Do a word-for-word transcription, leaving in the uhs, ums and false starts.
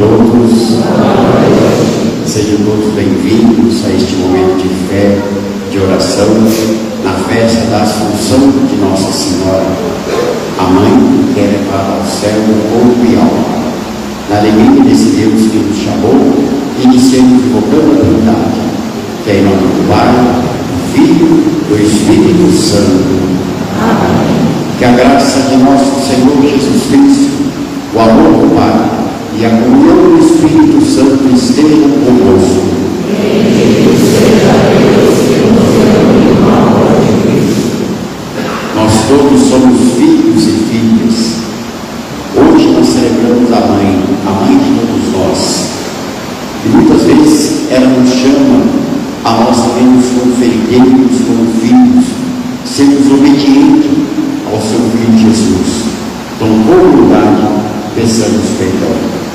todos. Sejam todos bem-vindos a este momento de fé, de oração, na festa da Assunção de Nossa Senhora, a Mãe que é levada ao céu corpo e alma. Na alegria desse Deus que nos chamou, iniciamos invocando a Trindade, que é em nome do Pai, do Filho e do Espírito Santo. Amém. Que a graça de nosso Senhor Jesus Cristo, o amor do Pai e a comunhão do Espírito Santo estejam convosco. Bendito seja Deus que nos reuniu no amor de Cristo. Nós todos somos filhos e filhas. Hoje nós celebramos a Mãe, a Mãe de todos nós. E muitas vezes ela nos chama a nós sermos como ferigueiros, como filhos, sermos obedientes ao seu Filho Jesus. Então, com humildade, peçamos perdão.